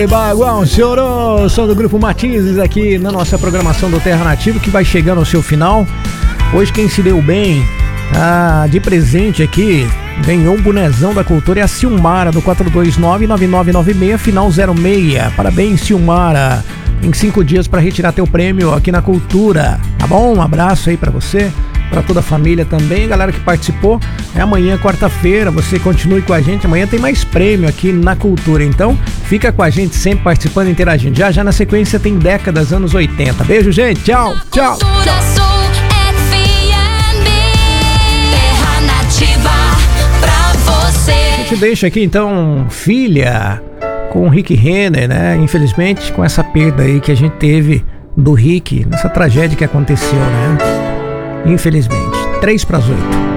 Bagual, chorou, som do Grupo Matizes aqui na nossa programação do Terra Nativa, que vai chegando ao seu final. Hoje quem se deu bem, de presente aqui, ganhou um bonezão da cultura, é a Silmara do 429-9996, final 06. Parabéns, Silmara. Tem 5 dias para retirar teu prêmio aqui na cultura, tá bom? Um abraço aí para você, para toda a família também, galera que participou. Amanhã, quarta-feira, você continue com a gente. Amanhã tem mais prêmio aqui na cultura, então fica com a gente sempre participando e interagindo. Já na sequência tem décadas, anos 80. Beijo, gente. Tchau, tchau. A gente deixa aqui então Filha com o Rick Renner, né? Infelizmente, com essa perda aí que a gente teve do Rick, nessa tragédia que aconteceu, né? Infelizmente. 7:55.